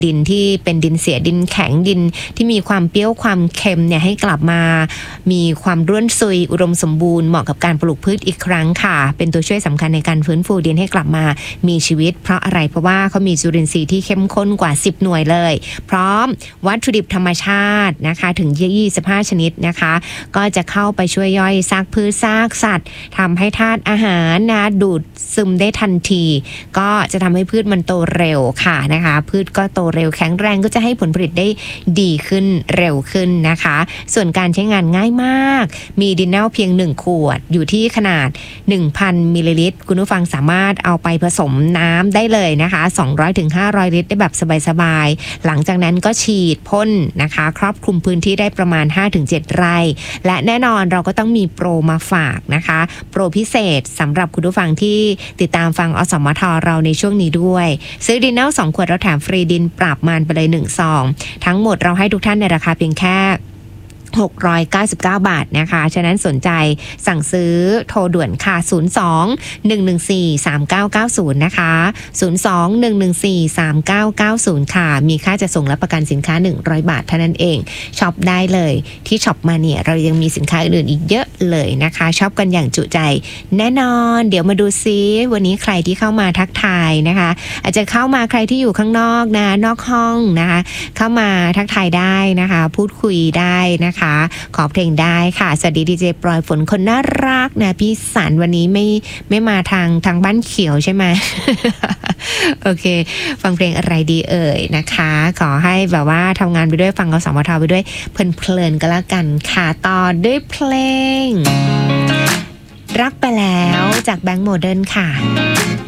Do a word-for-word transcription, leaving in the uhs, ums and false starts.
ดินที่เป็นดินเสียดินแข็งดินที่มีความเปรี้ยวความเค็มเนี่ยให้กลับมามีความร่วนซุยอุดมสมบูรณ์เหมาะกับการปลูกพืชอีกครั้งค่ะเป็นตัวช่วยสำคัญในการฟื้นฟูดินให้กลับมามีชีวิตเพราะอะไรเพราะว่าเขามีจุลินทรีย์ที่เข้มข้นกว่าสิบหน่วยเลยพร้อมวัตถุดิบธรรมชาตินะคะถึงยี่สิบห้าชนิดนะคะก็จะเข้าไปช่วยย่อยซากพืชซากสัตว์ทำให้ธาตุอาหารนะดูดซึมได้ทันทีก็จะทำให้พืชมันโตเร็วค่ะนะคะพืชก็โตเร็วแข็งแรงก็จะให้ผลผลิตได้ดีขึ้นเร็วขึ้นนะคะส่วนการใช้งานง่ายมากมีดินเน่าเพียงหนึ่งขวดอยู่ที่ขนาด หนึ่งพัน มิลลิลิตรคุณผู้ฟังสามารถเอาไปผสมน้ำได้เลยนะคะสองร้อยถึงห้าร้อยลิตรได้แบบสบายๆหลังจากนั้นก็ฉีดพ่นนะคะครอบคลุมพื้นที่ได้ประมาณ ห้าถึงเจ็ด ไร่และแน่นอนเราก็ต้องมีโปรมาฝากนะคะโปรพิเศษสำหรับคุณผู้ฟังที่ติดตามฟังอสมทเราในช่วงนี้ด้วยซื้อดินเน่าสองขวดเราแถมฟรีดินปราบมารไปเลยหนึ่งซองทั้งหมดเราให้ทุกท่านในราคาเพียงแค่หกร้อยเก้าสิบเก้าบาทนะคะฉะนั้นสนใจสั่งซื้อโทรด่วนค่ะศูนย์ สอง หนึ่ง หนึ่ง สี่ สาม เก้า เก้า ศูนย์นะคะศูนย์ สอง หนึ่ง หนึ่ง สี่ สาม เก้า เก้า ศูนย์ค่ะมีค่าจะส่งและประกันสินค้าหนึ่งร้อยบาทเท่านั้นเองช็อปได้เลยที่ช็อปมาเนี่ยเรายังมีสินค้าอื่นๆอีกเยอะเลยนะคะช็อปกันอย่างจุใจแน่นอนเดี๋ยวมาดูซิวันนี้ใครที่เข้ามาทักทายนะคะอาจจะเข้ามาใครที่อยู่ข้างนอกนะนอกห้องนะคะเข้ามาทักทายได้นะคะพูดคุยได้นะคะขอเพลงได้ค่ะสวัสดีดีเจปลอยฝนคนน่ารักนะพี่สันวันนี้ไม่ไม่มาทางทางบ้านเขียวใช่ไหม โอเคฟังเพลงอะไรดีเอ่ยนะคะขอให้แบบว่าทำงานไปด้วยฟังกสมทไปด้วยเพลินๆก็แล้วกันค่ะต่อด้วยเพลงรักไปแล้วจากแบงค์โมเดิร์นค่ะ